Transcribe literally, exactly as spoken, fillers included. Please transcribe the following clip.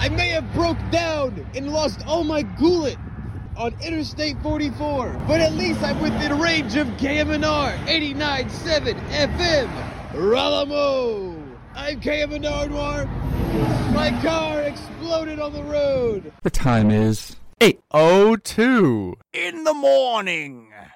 I may have broke down and lost all my gullet on Interstate forty-four, but at least I'm within range of K M N R eighty-nine point seven F M. Ralamo! I'm K M N R Noir. My car exploded on the road. The time is eight oh two in the morning.